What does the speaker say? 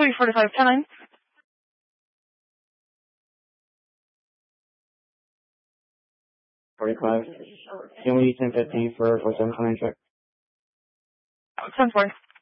345, 10-9. Can we use 1015 for 47 check? 10-4.